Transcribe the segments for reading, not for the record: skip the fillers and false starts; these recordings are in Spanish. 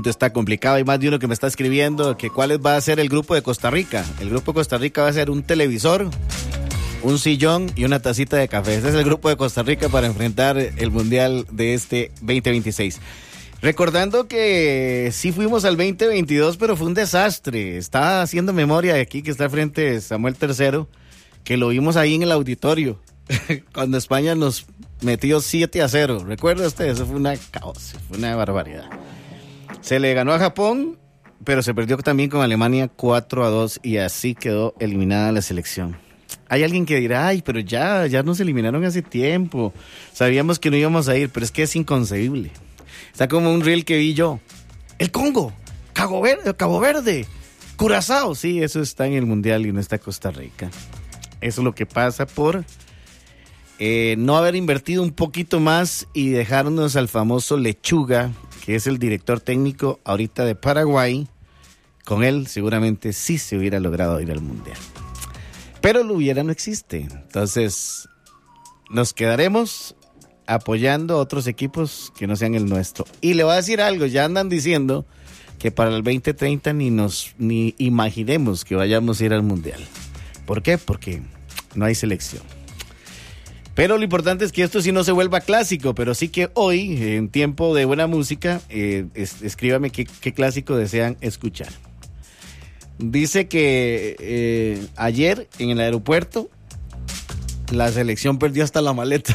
asunto está complicado. Hay más de uno que me está escribiendo que cuál va a ser el grupo de Costa Rica. El grupo de Costa Rica va a ser un televisor, un sillón y una tacita de café. Ese es el grupo de Costa Rica para enfrentar el Mundial de este 2026. Recordando que sí fuimos al 2022, pero fue un desastre. Estaba haciendo memoria de aquí que está al frente Samuel III, que lo vimos ahí en el auditorio, cuando España nos metió 7-0. ¿Recuerda usted? Eso fue una caos, fue una barbaridad. Se le ganó a Japón, pero se perdió también con Alemania 4-2 y así quedó eliminada la selección. Hay alguien que dirá, ay, pero ya nos eliminaron hace tiempo. Sabíamos que no íbamos a ir, pero es que es inconcebible. Está como un reel que vi yo. El Congo, Cabo Verde, Curazao. Sí, eso está en el Mundial y no está Costa Rica. Eso es lo que pasa por no haber invertido un poquito más y dejarnos al famoso Lechuga, que es el director técnico ahorita de Paraguay. Con él seguramente sí se hubiera logrado ir al Mundial. Pero lo hubiera no existe. Entonces nos quedaremos apoyando a otros equipos que no sean el nuestro. Y le voy a decir algo, ya andan diciendo que para el 2030 ni imaginemos que vayamos a ir al Mundial. ¿Por qué? Porque no hay selección. Pero lo importante es que esto sí no se vuelva clásico, pero sí que hoy, en tiempo de buena música, escríbame qué clásico desean escuchar. Dice que ayer en el aeropuerto la selección perdió hasta la maleta.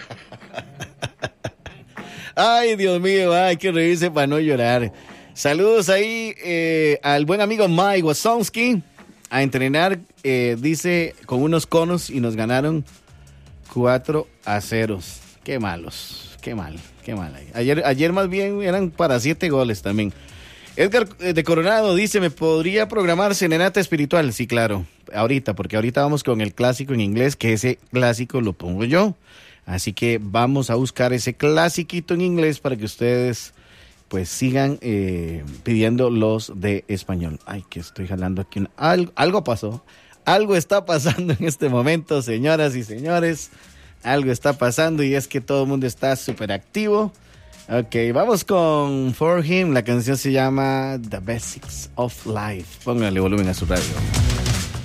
Ay, Dios mío, hay que reírse para no llorar. Saludos ahí al buen amigo Mike Wazowski. A entrenar, dice, con unos conos y nos ganaron 4-0. Qué malos, qué mal. Ayer más bien eran para 7 goles también. Edgar de Coronado dice, ¿me podría programar serenata espiritual? Sí, claro, porque ahorita vamos con el clásico en inglés, que ese clásico lo pongo yo. Así que vamos a buscar ese clasiquito en inglés para que ustedes pues sigan pidiendo los de español. Ay, que estoy jalando aquí. Algo pasó. Algo está pasando en este momento, señoras y señores. Algo está pasando y es que todo el mundo está súper activo. Ok, vamos con For Him. La canción se llama The Basics of Life. Póngale volumen a su radio.